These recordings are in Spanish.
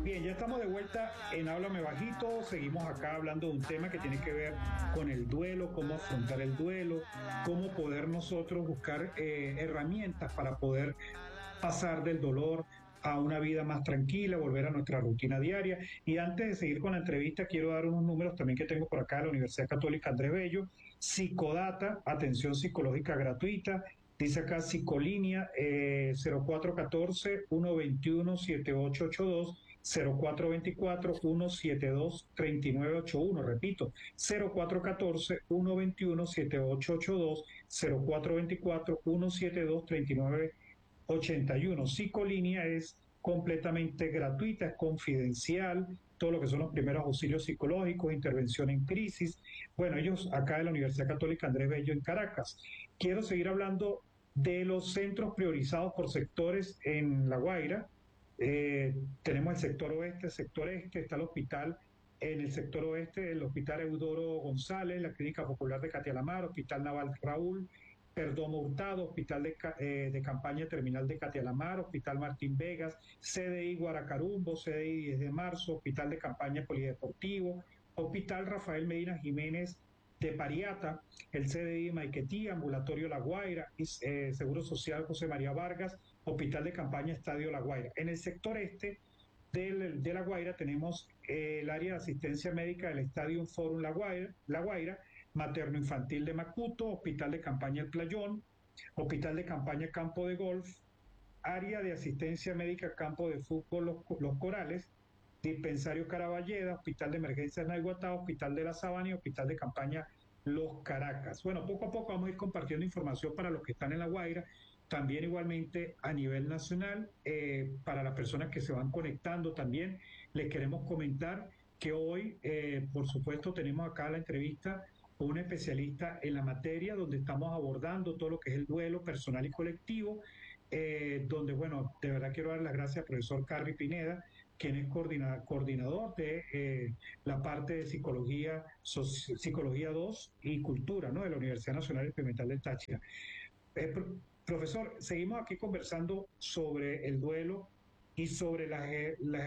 Bien, ya estamos de vuelta en Háblame Bajito. Seguimos acá hablando de un tema que tiene que ver con el duelo, cómo afrontar el duelo, cómo poder nosotros buscar herramientas para poder pasar del dolor a una vida más tranquila, volver a nuestra rutina diaria. Y antes de seguir con la entrevista, quiero dar unos números también que tengo por acá de la Universidad Católica Andrés Bello. Psicodata, atención psicológica gratuita. Dice acá Psicolínea 0414-121-7882, 0424-172-3981. Repito, 0414-121-7882, 0424-172-3981. Psicolínea es completamente gratuita, es confidencial, todo lo que son los primeros auxilios psicológicos, intervención en crisis. Bueno, ellos acá de la Universidad Católica Andrés Bello en Caracas. Quiero seguir hablando de los centros priorizados por sectores en La Guaira. Tenemos el sector oeste, el sector este, está el hospital en el sector oeste, el Hospital Eudoro González, la Clínica Popular de Catialamar, Hospital Naval Raúl, Perdomo Hurtado, Hospital de Campaña Terminal de Catialamar, Hospital Martín Vegas, CDI Guaracarumbo, CDI 10 de marzo, Hospital de Campaña Polideportivo, Hospital Rafael Medina Jiménez de Pariata, el CDI Maiquetía, Ambulatorio La Guaira, Seguro Social José María Vargas, Hospital de Campaña Estadio La Guaira. En el sector este de La Guaira tenemos el área de asistencia médica del Estadio Forum La Guaira, Materno Infantil de Macuto, Hospital de Campaña El Playón, Hospital de Campaña Campo de Golf, área de asistencia médica Campo de Fútbol Los Corales, Dispensario Caraballeda, Hospital de Emergencias Naiguatá, Hospital de la Sabana y Hospital de Campaña Los Caracas. Bueno, poco a poco vamos a ir compartiendo información para los que están en La Guaira, también igualmente a nivel nacional, para las personas que se van conectando también, les queremos comentar que hoy, por supuesto, tenemos acá la entrevista con un especialista en la materia, donde estamos abordando todo lo que es el duelo personal y colectivo, donde, bueno, de verdad quiero dar las gracias al profesor Carri Pineda, quien es coordinador de la parte de psicología 2 y cultura, ¿no?, de la Universidad Nacional Experimental del Táchira. Profesor, seguimos aquí conversando sobre el duelo y sobre las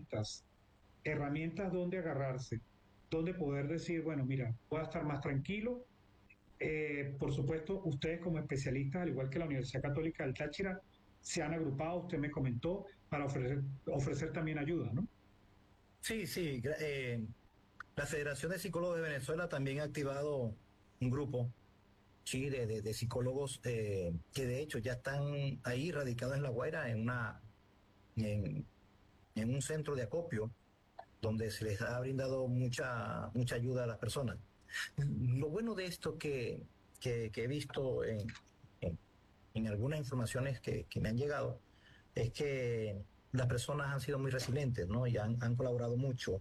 herramientas donde agarrarse, donde poder decir, bueno, mira, voy a estar más tranquilo. Por supuesto, ustedes como especialistas, al igual que la Universidad Católica del Táchira, se han agrupado, usted me comentó, para ofrecer también ayuda, ¿no? Sí, sí. La Federación de Psicólogos de Venezuela también ha activado un grupo, sí, de psicólogos que de hecho ya están ahí radicados en La Guaira en, en un centro de acopio donde se les ha brindado mucha ayuda a las personas. Lo bueno de esto que he visto en, en algunas informaciones que me han llegado es que las personas han sido muy resilientes, ¿no? Y han colaborado mucho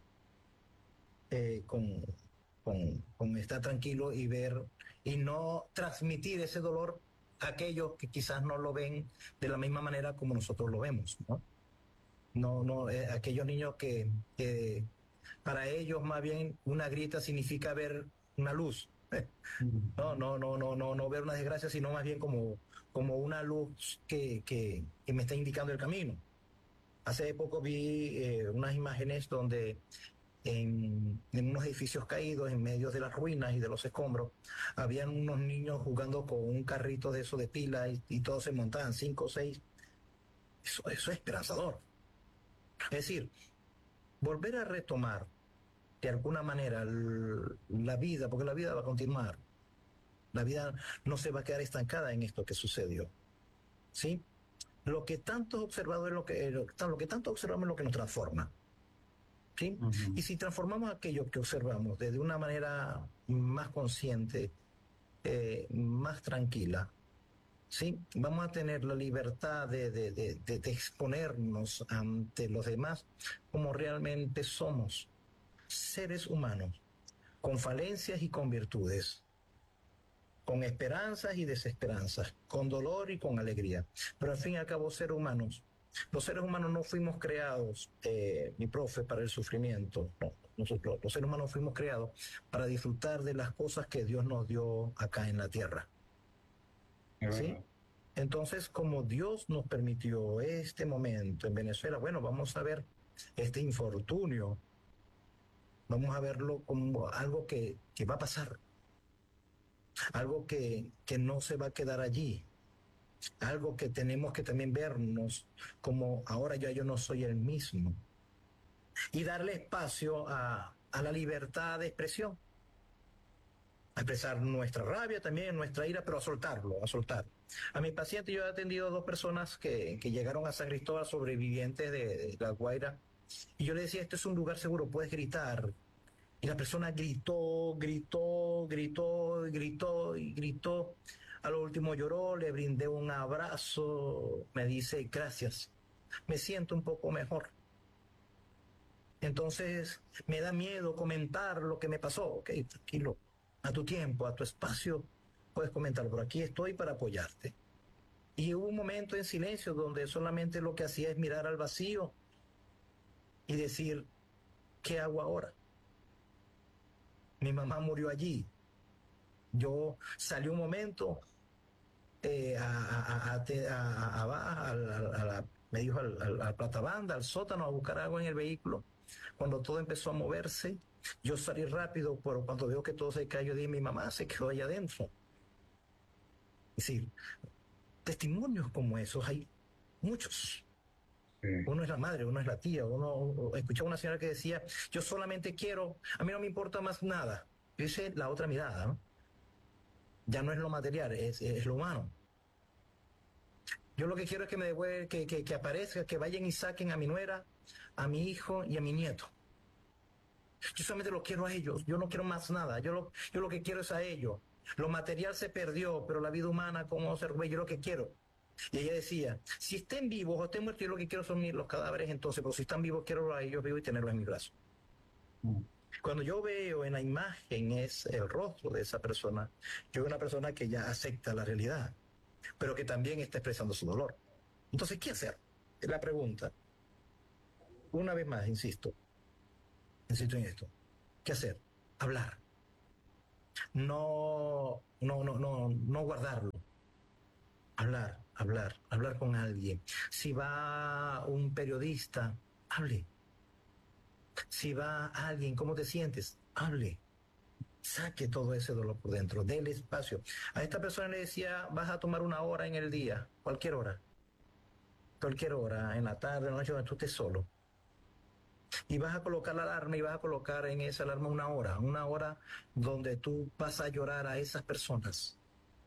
eh, con, con estar tranquilo y ver y no transmitir ese dolor a aquellos que quizás no lo ven de la misma manera como nosotros lo vemos, ¿no? No, aquellos niños que para ellos más bien una grieta significa ver una luz. No ver una desgracia, sino más bien como una luz que me está indicando el camino. Hace poco vi unas imágenes donde en unos edificios caídos, en medio de las ruinas y de los escombros, habían unos niños jugando con un carrito de eso de pila y todos se montaban, cinco o seis. Eso es esperanzador. Es decir, volver a retomar de alguna manera la vida, porque la vida va a continuar. La vida no se va a quedar estancada en esto que sucedió. ¿Sí? Lo que tanto observado es lo que tanto observamos es lo que nos transforma. ¿Sí? Uh -huh. Y si transformamos aquello que observamos de una manera más consciente, más tranquila, ¿sí? Vamos a tener la libertad de exponernos ante los demás como realmente somos, seres humanos, con falencias y con virtudes, con esperanzas y desesperanzas, con dolor y con alegría, pero al fin y al cabo seres humanos. Los seres humanos no fuimos creados, mi profe, para el sufrimiento. No, nosotros, los seres humanos fuimos creados para disfrutar de las cosas que Dios nos dio acá en la tierra. Es ¿Sí? verdad. Entonces, como Dios nos permitió este momento en Venezuela, bueno, vamos a ver este infortunio, vamos a verlo como algo que va a pasar, algo que no se va a quedar allí, algo que tenemos que también vernos como ahora ya yo no soy el mismo y darle espacio a la libertad de expresión, a expresar nuestra rabia también, nuestra ira, pero a soltarlo, a soltar. A mi paciente yo he atendido 2 personas que llegaron a San Cristóbal, sobrevivientes de La Guaira, y yo le decía, esto es un lugar seguro, puedes gritar. Y la persona gritó, gritó, gritó, gritó y gritó. A lo último lloró, le brindé un abrazo, me dice, gracias, me siento un poco mejor. Entonces, me da miedo comentar lo que me pasó. Ok, tranquilo, a tu tiempo, a tu espacio, puedes comentar, por aquí estoy para apoyarte. Y hubo un momento en silencio donde solamente lo que hacía es mirar al vacío y decir, ¿qué hago ahora? Mi mamá murió allí. Yo salí un momento me dijo a la platabanda, al sótano, a buscar algo en el vehículo. Cuando todo empezó a moverse, yo salí rápido, pero cuando veo que todo se cayó, dije, mi mamá se quedó allá adentro. Es decir, testimonios como esos hay muchos. Sí. Uno es la madre, uno es la tía, uno escuchaba una señora que decía, yo solamente quiero, a mí no me importa más nada. Esa es la otra mirada, ¿no? Ya no es lo material, es lo humano. Yo lo que quiero es que me devuelvan, que aparezca, que vayan y saquen a mi nuera, a mi hijo y a mi nieto. Yo solamente lo quiero a ellos, yo no quiero más nada, yo lo que quiero es a ellos. Lo material se perdió, pero la vida humana, ¿cómo se recupera? Yo lo que quiero. Y ella decía, si estén vivos o estén muertos, yo lo que quiero son los cadáveres entonces, pero si están vivos, quiero a ellos vivos y tenerlos en mi brazo. Mm. Cuando yo veo en la imagen es el rostro de esa persona, yo veo una persona que ya acepta la realidad, pero que también está expresando su dolor. Entonces, ¿qué hacer? Es la pregunta. Una vez más, insisto en esto. ¿Qué hacer? Hablar. No guardarlo. Hablar con alguien. Si va un periodista, hable. Si va alguien, ¿cómo te sientes? Hable. Saque todo ese dolor por dentro, déle espacio. A esta persona le decía, vas a tomar 1 hora en el día, cualquier hora, en la tarde, en la noche, donde tú estés solo. Y vas a colocar la alarma y vas a colocar en esa alarma 1 hora donde tú vas a llorar a esas personas.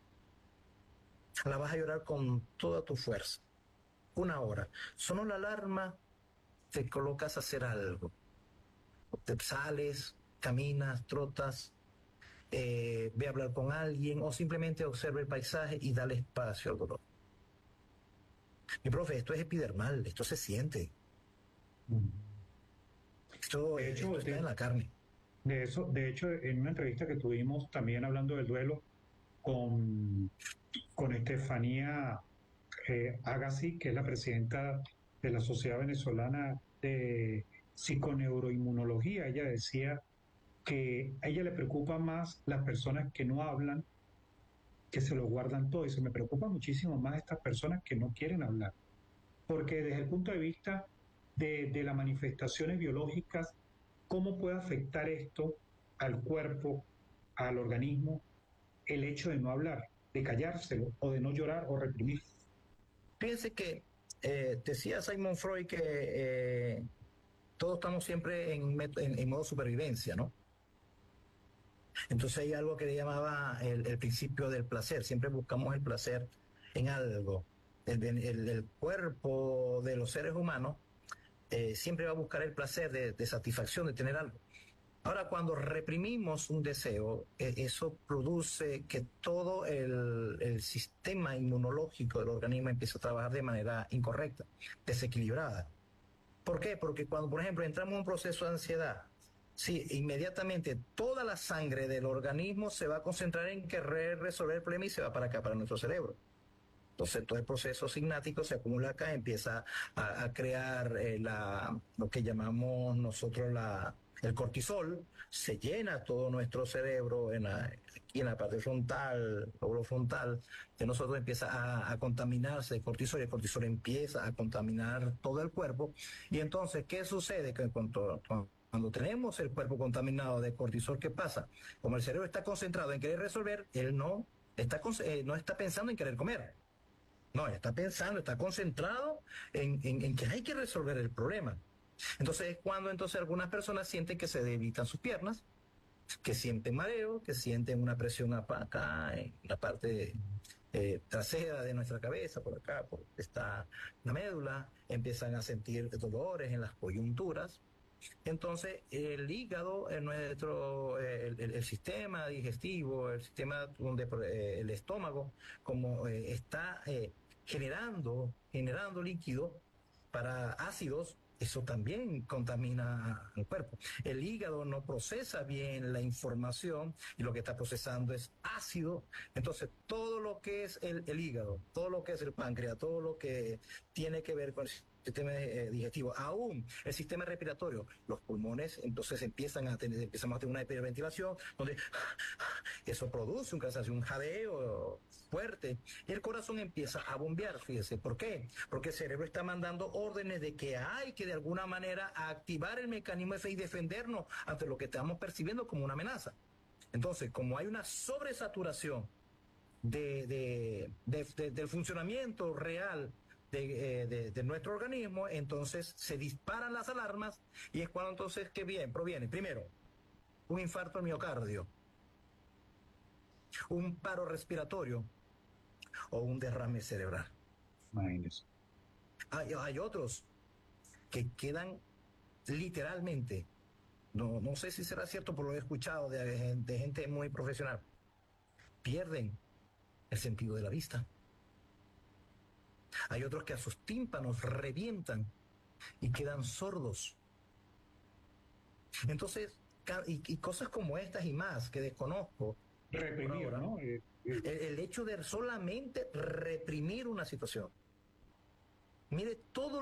La vas a llorar con toda tu fuerza. 1 hora. Sonó la alarma, te colocas a hacer algo. Te sales, caminas, trotas, ve a hablar con alguien o simplemente observa el paisaje y dale espacio al dolor. Mi profe, esto es epidermal, esto se siente. Mm. De Esto hecho, está en la carne. de hecho, en una entrevista que tuvimos también hablando del duelo con, con Estefanía Agassi, que es la presidenta de la Sociedad Venezolana de Psiconeuroinmunología, ella decía que a ella le preocupa más las personas que no hablan, que se lo guardan todo, y se me preocupa muchísimo más estas personas que no quieren hablar, porque desde el punto de vista de las manifestaciones biológicas, ¿cómo puede afectar esto al cuerpo, al organismo, el hecho de no hablar, de callárselo o de no llorar o reprimir? Fíjense que decía Simon Freud que todos estamos siempre en modo supervivencia, ¿no? Entonces hay algo que le llamaba el principio del placer. Siempre buscamos el placer en algo. El cuerpo de los seres humanos siempre va a buscar el placer de satisfacción, de tener algo. Ahora, cuando reprimimos un deseo, eso produce que todo el sistema inmunológico del organismo empieza a trabajar de manera incorrecta, desequilibrada. ¿Por qué? Porque cuando, por ejemplo, entramos en un proceso de ansiedad, sí, inmediatamente toda la sangre del organismo se va a concentrar en querer resolver el problema y se va para acá, para nuestro cerebro. Entonces todo el proceso signático se acumula acá, empieza a crear lo que llamamos nosotros el cortisol, se llena todo nuestro cerebro aquí en la parte frontal, lóbulo frontal, de nosotros empieza a contaminarse de cortisol y el cortisol empieza a contaminar todo el cuerpo. Y entonces, ¿qué sucede? Que cuando tenemos el cuerpo contaminado de cortisol, ¿qué pasa? Como el cerebro está concentrado en querer resolver, él no está pensando en querer comer. No, está pensando, está concentrado en que hay que resolver el problema. Entonces es cuando entonces algunas personas sienten que se debilitan sus piernas, que sienten mareo, que sienten una presión acá en la parte trasera de nuestra cabeza, por acá, por está la médula, empiezan a sentir dolores en las coyunturas. Entonces, el hígado, el sistema digestivo, el sistema donde el estómago, como está generando líquido para ácidos, eso también contamina al cuerpo. El hígado no procesa bien la información y lo que está procesando es ácido. Entonces, todo lo que es el hígado, todo lo que es el páncreas, todo lo que tiene que ver con el sistema digestivo, aún el sistema respiratorio, los pulmones, entonces empezamos a tener una hiperventilación, donde eso produce un cansancio, un jadeo fuerte, y el corazón empieza a bombear, fíjese, ¿por qué? Porque el cerebro está mandando órdenes de que hay que de alguna manera activar el mecanismo ese y defendernos ante lo que estamos percibiendo como una amenaza. Entonces, como hay una sobresaturación del funcionamiento real de nuestro organismo, entonces se disparan las alarmas y es cuando entonces que bien proviene, primero, un infarto al miocardio, un paro respiratorio o un derrame cerebral. Imagínese. Hay otros que quedan literalmente, no sé si será cierto, pero lo he escuchado de gente muy profesional, pierden el sentido de la vista. Hay otros que a sus tímpanos revientan y quedan sordos. Entonces, y cosas como estas y más que desconozco por Reprimir, ahora, ¿no? el hecho de solamente reprimir una situación. Mire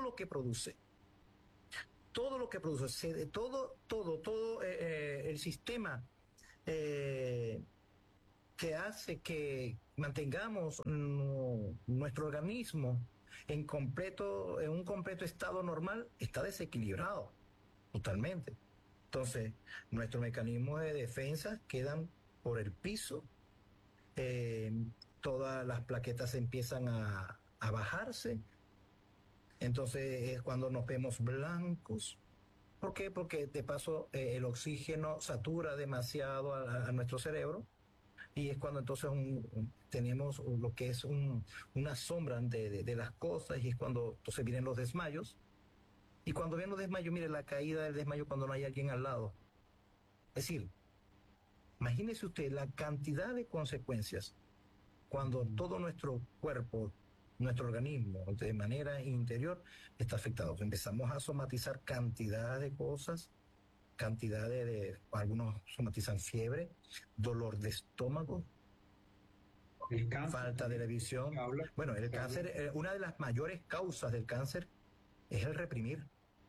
todo lo que produce, todo el sistema eh, que hace que mantengamos nuestro organismo en un completo estado normal, está desequilibrado totalmente. Entonces, nuestros mecanismos de defensa quedan por el piso, eh, todas las plaquetas empiezan a bajarse, entonces es cuando nos vemos blancos. ¿Por qué? Porque de paso el oxígeno satura demasiado a nuestro cerebro y es cuando entonces tenemos lo que es una sombra de las cosas y es cuando entonces vienen los desmayos. Y cuando vienen los desmayos, mire la caída del desmayo cuando no hay alguien al lado. Es decir, imagínese usted la cantidad de consecuencias cuando todo nuestro cuerpo, nuestro organismo, de manera interior, está afectado. Empezamos a somatizar cantidad de cosas, algunos somatizan fiebre, dolor de estómago, el cáncer falta de también la visión. habla, Bueno, el se habla. cáncer, una de las mayores causas del cáncer es el reprimir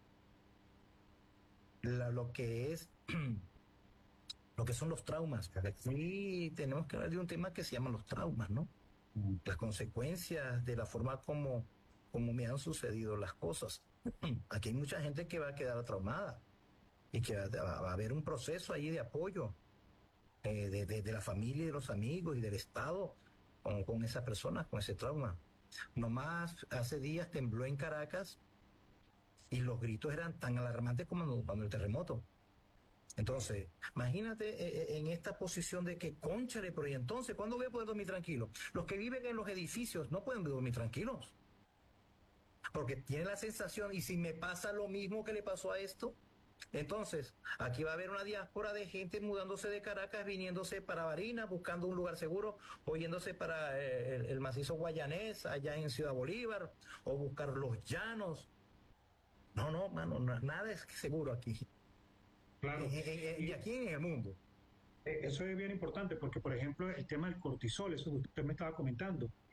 lo que es lo que son los traumas. Aquí tenemos que hablar de un tema que se llama los traumas, ¿no? Mm. Las consecuencias de la forma como me han sucedido las cosas. Aquí hay mucha gente que va a quedar traumada y que va a haber un proceso ahí de apoyo de la familia y de los amigos y del Estado con esas personas, con ese trauma. Nomás hace días tembló en Caracas y los gritos eran tan alarmantes como cuando el terremoto. Entonces, imagínate en esta posición de que, cónchale, pero y entonces, ¿cuándo voy a poder dormir tranquilo? Los que viven en los edificios no pueden dormir tranquilos, porque tienen la sensación, y si me pasa lo mismo que le pasó a esto, entonces, aquí va a haber una diáspora de gente mudándose de Caracas, viniéndose para Barinas, buscando un lugar seguro, o yéndose para el macizo guayanés, allá en Ciudad Bolívar, o buscar los llanos. No, mano, nada es seguro aquí, Claro. y Y aquí en el mundo. eso es bien importante porque, por ejemplo, el tema del cortisol, eso que usted me estaba comentando.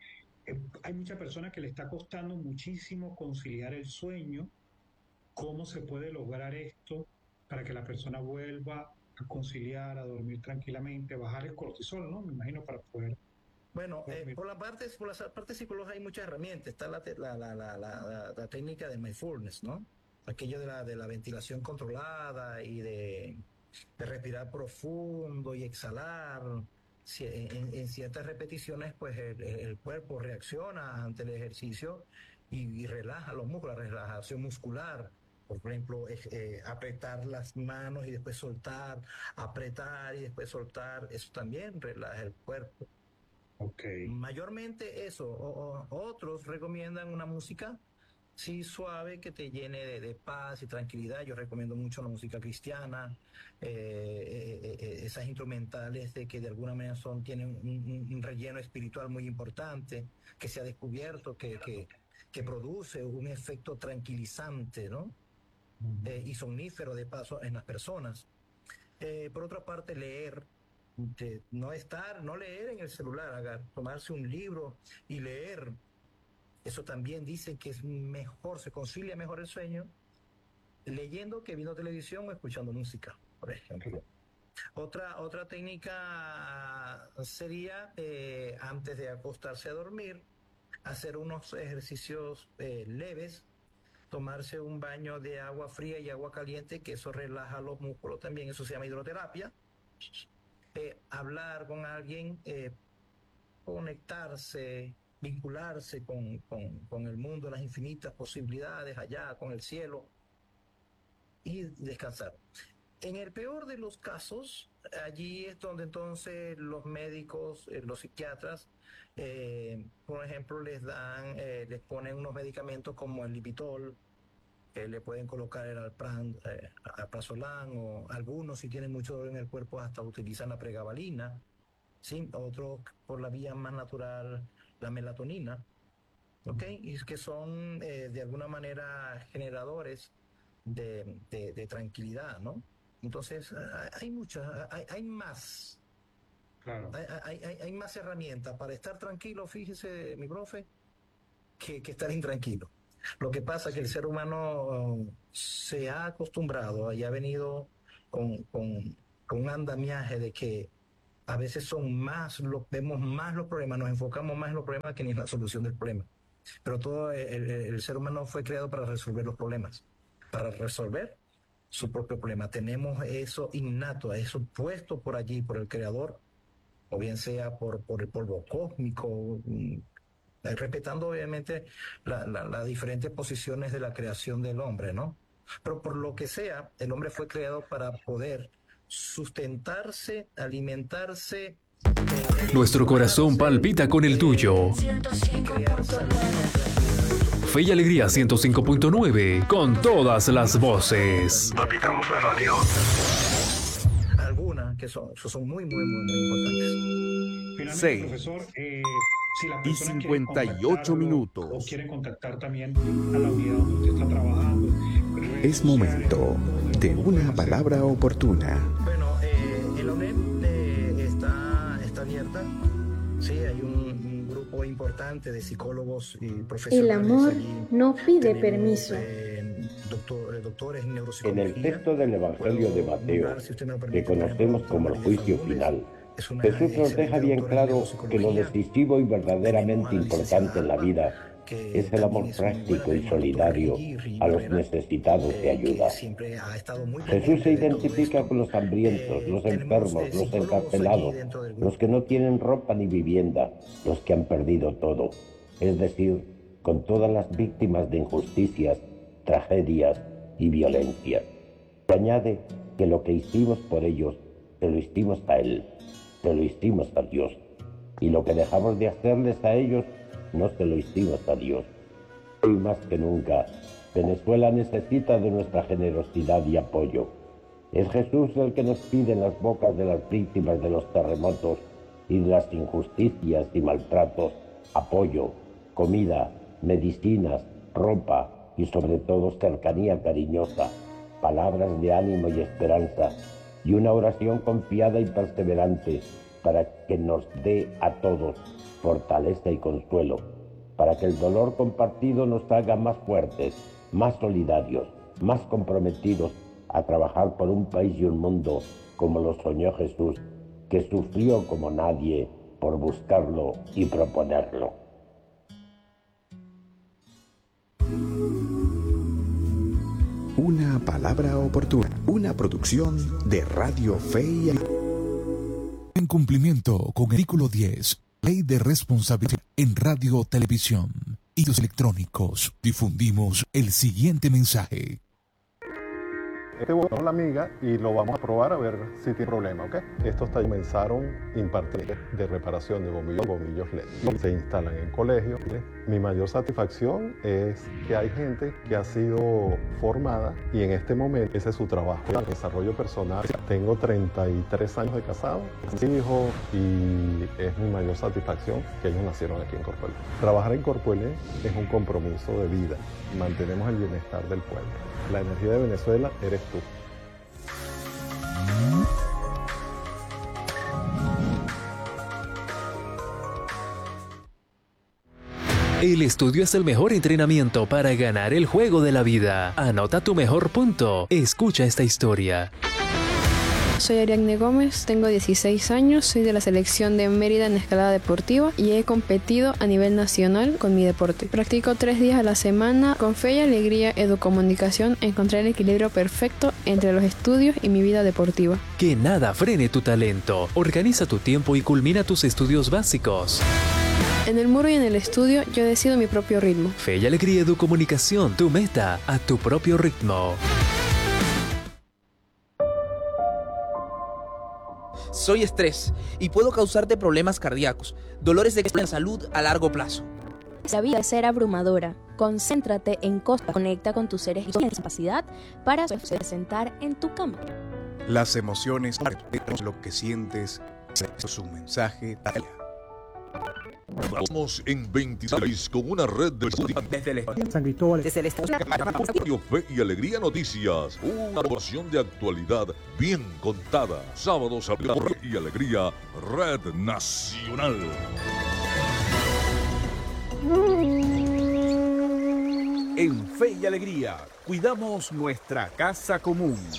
Hay muchas personas que le está costando muchísimo conciliar el sueño. ¿Cómo se puede lograr esto para que la persona vuelva a conciliar, a dormir tranquilamente, bajar el cortisol, ¿no? Me imagino para poder Bueno, dormir. por las partes psicológicas hay muchas herramientas. Está la técnica de mindfulness, ¿no? Aquello de la ventilación controlada y de respirar profundo y exhalar. En ciertas repeticiones, pues el cuerpo reacciona ante el ejercicio y relaja los músculos, la relajación muscular. Por ejemplo, apretar las manos y después soltar, apretar y después soltar. Eso también relaja el cuerpo. Ok, Mayormente eso. Otros recomiendan una música sí suave que te llene de paz y tranquilidad. Yo recomiendo mucho la música cristiana, esas instrumentales de que de alguna manera tienen un relleno espiritual muy importante, que se ha descubierto que produce un efecto tranquilizante, ¿no? Y somnífero de paso en las personas. Por otra parte, leer, no leer en el celular, tomarse un libro y leer. Eso también dicen que es mejor, se concilia mejor el sueño leyendo que viendo televisión o escuchando música, por ejemplo. Otra técnica sería, antes de acostarse a dormir, hacer unos ejercicios leves, tomarse un baño de agua fría y agua caliente, que eso relaja los músculos también, eso se llama hidroterapia. Hablar con alguien, conectarse, vincularse con el mundo, las infinitas posibilidades allá, con el cielo y descansar. En el peor de los casos, allí es donde entonces los médicos, los psiquiatras, por ejemplo, les ponen unos medicamentos como el Lipitor, le pueden colocar el alprazolam, o algunos si tienen mucho dolor en el cuerpo hasta utilizan la pregabalina, ¿sí? Otros por la vía más natural, la melatonina, ¿ok? Y es que son de alguna manera generadores de tranquilidad, ¿no? Entonces, hay muchas, hay más, claro. hay más herramientas para estar tranquilo, fíjese, mi profe, que estar intranquilo. Lo que pasa es que el Sí, ser humano se ha acostumbrado y ha venido con un andamiaje de que a veces vemos más los problemas, nos enfocamos más en los problemas que en la solución del problema. Pero todo el ser humano fue creado para resolver los problemas, para resolver su propio problema. Tenemos eso innato, eso puesto por allí, por el creador, o bien sea por el polvo cósmico, respetando obviamente las diferentes posiciones de la creación del hombre, ¿no? Pero por lo que sea, el hombre fue creado para poder sustentarse, alimentarse, Nuestro corazón educarse, palpita con el tuyo. y crear salud y tranquilidad. Fe y Alegría 105.9, con todas las voces. Palpitamos la radio. Algunas que son muy, muy, muy, muy importantes. finalmente, 6 profesor, si las y personas quieren 58 contactarlo o minutos. quieren contactar también a la unidad donde usted está trabajando, redes Es sociales, momento ¿dónde de lo pueden una hacer? palabra oportuna. Bueno, en la UNED está abierta. Sí, hay un grupo importante de psicólogos y El profesionales amor allí. no pide Tenemos permiso. doctores en En neuropsicología. el texto del Evangelio de Puedo Mateo, nombrar, si usted me lo que permite, por ejemplo, conocemos doctora como el María juicio Faúndez. final, Es una Jesús nos deja excelente bien doctora en claro que lo neuropsicología. decisivo y Tenemos a verdaderamente la licenciada importante en la Alba, vida que es el también amor es muy buena. práctico y Tenemos al doctor solidario Rigi a los Barrera, necesitados de que ayuda. siempre ha estado muy Jesús se pendiente de todo identifica esto. con los hambrientos, los Tenemos enfermos, los psicólogos allí encarcelados, dentro del los grupo. que no tienen ropa ni vivienda, los que han perdido todo, es decir, con todas las víctimas de injusticias, tragedias y violencia. Se añade que lo que hicimos por ellos, se lo hicimos a Él, se lo hicimos a Dios, y lo que dejamos de hacerles a ellos, no se lo hicimos a Dios. Hoy más que nunca, Venezuela necesita de nuestra generosidad y apoyo. Es Jesús el que nos pide en las bocas de las víctimas de los terremotos y de las injusticias y maltratos apoyo, comida, medicinas, ropa y sobre todo cercanía cariñosa, palabras de ánimo y esperanza y una oración confiada y perseverante para que nos dé a todos fortaleza y consuelo para que el dolor compartido nos haga más fuertes, más solidarios, más comprometidos a trabajar por un país y un mundo como lo soñó Jesús, que sufrió como nadie por buscarlo y proponerlo. Una palabra oportuna. Una producción de Radio Fe y En cumplimiento con el artículo 10, Ley de Responsabilidad en Radio, Televisión y los electrónicos, difundimos el siguiente mensaje. Este botón la amiga y lo vamos a probar a ver si tiene problema, ¿ok? Estos comenzaron a impartir de reparación de bombillos LED. Se instalan en colegios. Mi mayor satisfacción es que hay gente que ha sido formada y en este momento ese es su trabajo, el desarrollo personal. Tengo 33 años de casado, hijos, y es mi mayor satisfacción que ellos nacieron aquí en Corpuelé. Trabajar en Corpuelé es un compromiso de vida. Mantenemos el bienestar del pueblo. La energía de Venezuela eres tú. El estudio es el mejor entrenamiento para ganar el juego de la vida. Anota tu mejor punto. Escucha esta historia. Soy Ariadne Gómez, tengo 16 años, soy de la selección de Mérida en escalada deportiva y he competido a nivel nacional con mi deporte. Practico 3 días a la semana. Con fe y alegría, educomunicación, encontré el equilibrio perfecto entre los estudios y mi vida deportiva. Que nada frene tu talento. Organiza tu tiempo y culmina tus estudios básicos. En el muro y en el estudio, yo decido mi propio ritmo. Fe y alegría, educomunicación, tu meta a tu propio ritmo. Soy estrés y puedo causarte problemas cardíacos, dolores de salud a largo plazo. La vida es ser abrumadora. Concéntrate en cosas. Conecta con tus seres y con capacidad para sentar en tu cama. Las emociones, lo que sientes, es un mensaje. Estamos en 26 con una red de desde el San Cristóbal, desde el Radio Fe y Alegría Noticias, una porción de actualidad bien contada. Sábados a Fe y Alegría, Red Nacional. En Fe y Alegría, cuidamos nuestra casa común.